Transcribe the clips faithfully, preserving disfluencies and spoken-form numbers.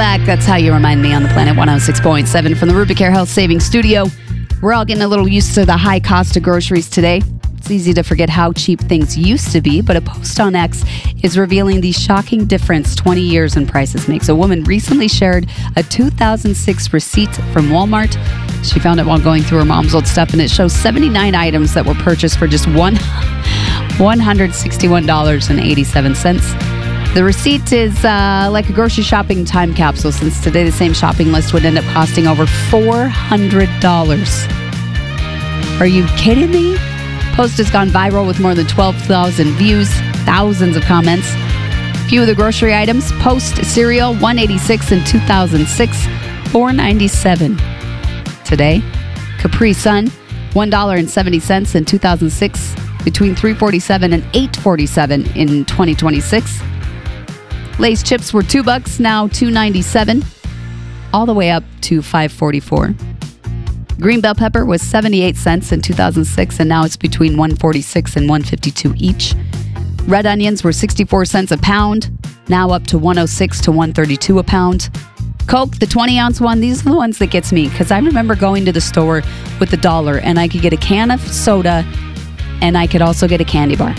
back. That's How You Remind Me on the Planet one oh six point seven from the Rubicare Health Savings Studio. We're all getting a little used to the high cost of groceries today. It's easy to forget how cheap things used to be, but a post on X is revealing the shocking difference twenty years in prices makes. A woman recently shared a two thousand six receipt from Walmart. She found it while going through her mom's old stuff, and it shows seventy-nine items that were purchased for just one one hundred sixty-one dollars and eighty-seven cents. The receipt is uh, like a grocery shopping time capsule, since today the same shopping list would end up costing over four hundred dollars. Are you kidding me? Post has gone viral with more than twelve thousand views, thousands of comments. Few of the grocery items: Post cereal, one hundred eighty-six dollars in two thousand six, four hundred ninety-seven dollars today. Capri Sun, one dollar and seventy cents in two thousand six, between three dollars and forty-seven cents and eight dollars and forty-seven cents in twenty twenty-six. Lay's chips were two bucks, now two dollars and ninety-seven cents, all the way up to five dollars and forty-four cents. Green bell pepper was seventy-eight cents in two thousand six, and now it's between one dollar and forty-six cents and one dollar and fifty-two cents each. Red onions were sixty-four cents a pound, now up to one hundred six cents to one dollar and thirty-two cents a pound. Coke, the twenty ounce one, these are the ones that gets me, because I remember going to the store with a dollar, and I could get a can of soda, and I could also get a candy bar.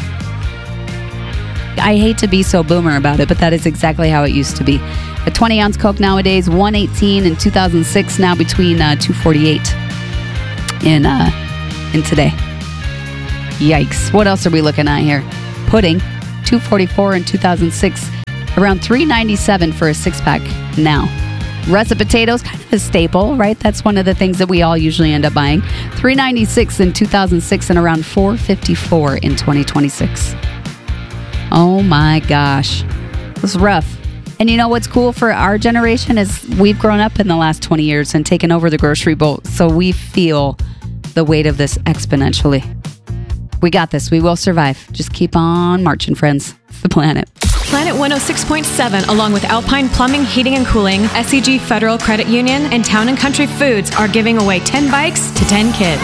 I hate to be so boomer about it, but that is exactly how it used to be. A twenty ounce Coke nowadays, one dollar and eighteen cents in two thousand six, now between uh, two dollars and forty-eight cents in, uh, in today. Yikes. What else are we looking at here? Pudding, two dollars and forty-four cents in two thousand six, around three dollars and ninety-seven cents for a six pack now. Russet potatoes, kind of a staple, right? That's one of the things that we all usually end up buying. three dollars and ninety-six cents in two thousand six and around four dollars and fifty-four cents in twenty twenty-six. Oh my gosh. It was rough. And you know what's cool for our generation is we've grown up in the last twenty years and taken over the grocery boat. So we feel the weight of this exponentially. We got this. We will survive. Just keep on marching, friends. It's the planet. Planet one oh six point seven, along with Alpine Plumbing, Heating and Cooling, S E G Federal Credit Union, and Town and Country Foods are giving away ten bikes to ten kids.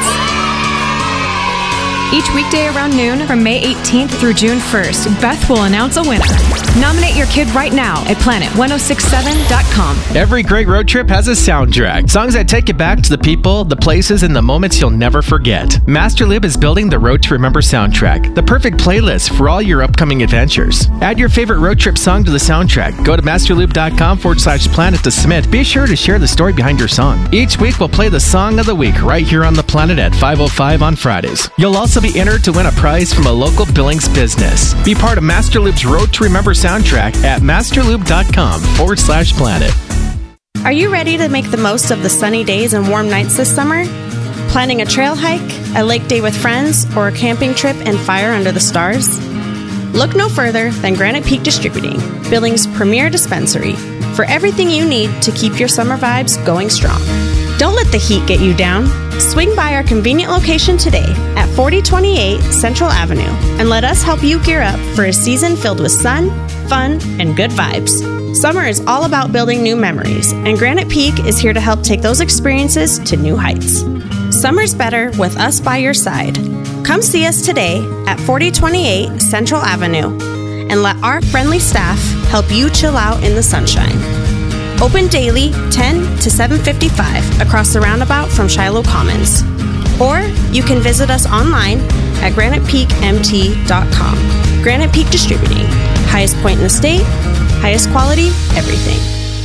Each weekday around noon from May eighteenth through June first, Beth will announce a winner. Nominate your kid right now at planet ten sixty-seven dot com. Every great road trip has a soundtrack. Songs that take you back to the people, the places, and the moments you'll never forget. Master Lube is building the Road to Remember soundtrack, the perfect playlist for all your upcoming adventures. Add your favorite road trip song to the soundtrack. Go to masterlube.com forward slash planet to submit. Be sure to share the story behind your song. Each week we'll play the song of the week right here on the planet at five oh five on Fridays. You'll also be entered to win a prize from a local Billings business. Be part of Master Lube's Road to Remember soundtrack at masterlube.com forward slash planet. Are you ready to make the most of the sunny days and warm nights this summer? Planning a trail hike, a lake day with friends, or a camping trip and fire under the stars? Look no further than Granite Peak Distributing, Billings' premier dispensary, for everything you need to keep your summer vibes going strong. Don't let the heat get you down. Swing by our convenient location today at forty twenty-eight Central Avenue and let us help you gear up for a season filled with sun, fun, and good vibes. Summer is all about building new memories, and Granite Peak is here to help take those experiences to new heights. Summer's better with us by your side. Come see us today at forty twenty-eight Central Avenue and let our friendly staff help you chill out in the sunshine. Open daily ten to seven fifty-five across the roundabout from Shiloh Commons. Or you can visit us online at granite peak m t dot com. Granite Peak Distributing. Highest point in the state, highest quality, everything.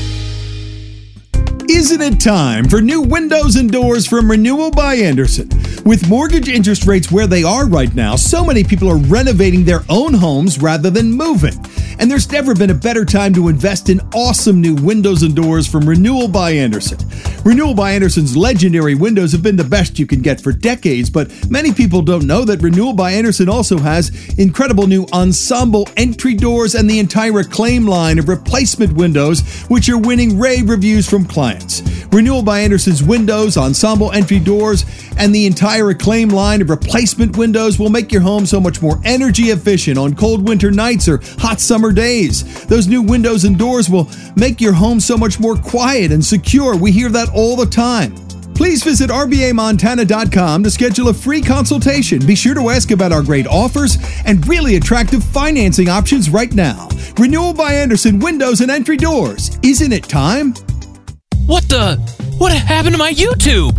Isn't it time for new windows and doors from Renewal by Andersen? With mortgage interest rates where they are right now, so many people are renovating their own homes rather than moving. And there's never been a better time to invest in awesome new windows and doors from Renewal by Andersen. Renewal by Andersen's legendary windows have been the best you can get for decades, but many people don't know that Renewal by Andersen also has incredible new ensemble entry doors and the entire Acclaim line of replacement windows, which are winning rave reviews from clients. Renewal by Andersen's windows, ensemble entry doors, and the entire Acclaim line of replacement windows will make your home so much more energy efficient on cold winter nights or hot summer days. Those new windows and doors will make your home so much more quiet and secure. We hear that all the time. Please visit r b a montana dot com to schedule a free consultation. Be sure to ask about our great offers and really attractive financing options right now. Renewal by Andersen Windows and Entry Doors. Isn't it time? What the? What happened to my YouTube?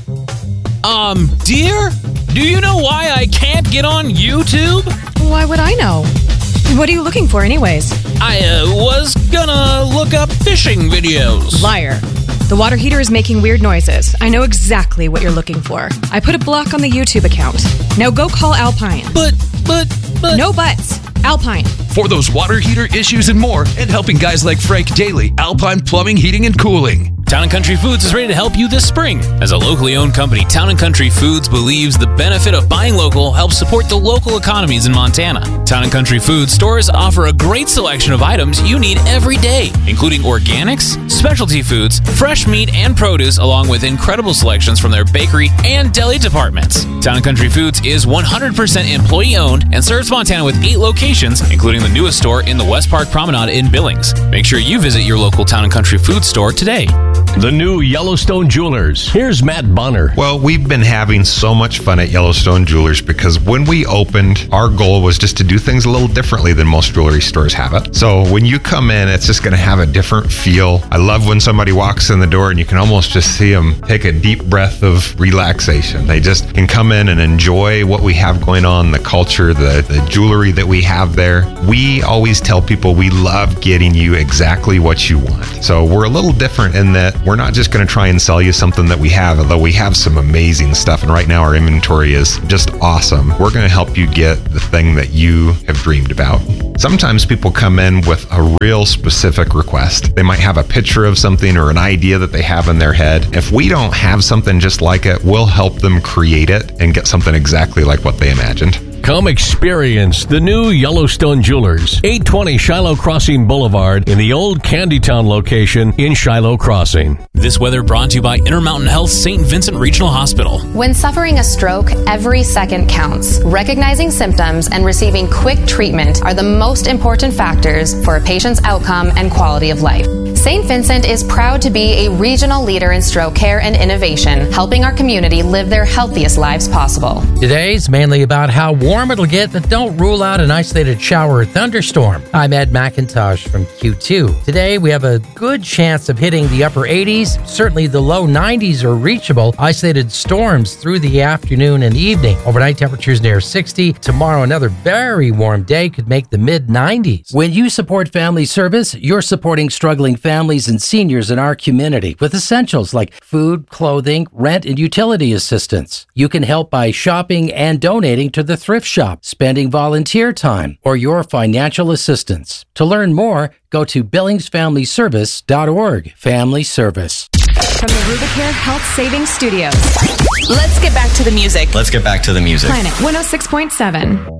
Um, dear? Do you know why I can't get on YouTube? Why would I know? What are you looking for anyways? I uh, was gonna look up fishing videos. Liar. The water heater is making weird noises. I know exactly what you're looking for. I put a block on the YouTube account. Now go call Alpine. But, but, but... No buts. Alpine. For those water heater issues and more, and helping guys like Frank daily, Alpine Plumbing, Heating, and Cooling. Town and Country Foods is ready to help you this spring. As a locally owned company, Town and Country Foods believes the benefit of buying local helps support the local economies in Montana. Town and Country Foods stores offer a great selection of items you need every day, including organics, specialty foods, fresh meat, and produce, along with incredible selections from their bakery and deli departments. Town and Country Foods is one hundred percent employee-owned and serves Montana with eight locations, including the newest store in the West Park Promenade in Billings. Make sure you visit your local Town and Country Foods store today. The new Yellowstone Jewelers. Here's Matt Bonner. Well, we've been having so much fun at Yellowstone Jewelers because when we opened, our goal was just to do things a little differently than most jewelry stores have it. So when you come in, it's just going to have a different feel. I love when somebody walks in the door and you can almost just see them take a deep breath of relaxation. They just can come in and enjoy what we have going on, the culture, the, the jewelry that we have there. We always tell people we love getting you exactly what you want. So we're a little different in that we're not just going to try and sell you something that we have, although we have some amazing stuff. And right now our inventory is just awesome. We're going to help you get the thing that you have dreamed about. Sometimes people come in with a real specific request. They might have a picture of something or an idea that they have in their head. If we don't have something just like it, we'll help them create it and get something exactly like what they imagined. Come experience the new Yellowstone Jewelers, eight twenty Shiloh Crossing Boulevard in the old Candytown location in Shiloh Crossing. This weather brought to you by Intermountain Health Saint Vincent Regional Hospital. When suffering a stroke, every second counts. Recognizing symptoms and receiving quick treatment are the most important factors for a patient's outcome and quality of life. Saint Vincent is proud to be a regional leader in stroke care and innovation, helping our community live their healthiest lives possible. Today's mainly about how warm it'll get, but don't rule out an isolated shower or thunderstorm. I'm Ed McIntosh from Q two. Today we have a good chance of hitting the upper eighties. Certainly the low nineties are reachable. Isolated storms through the afternoon and evening. Overnight temperatures near sixty. Tomorrow another very warm day could make the mid nineties. When you support Family Service, you're supporting struggling families and seniors in our community with essentials like food, clothing, rent, and utility assistance. You can help by shopping and donating to the thrift shop, spending volunteer time, or your financial assistance. To learn more, go to billings family service dot org. Family Service. From the Rubicare Health Savings Studios. Let's get back to the music. Let's get back to the music. Planet one oh six point seven.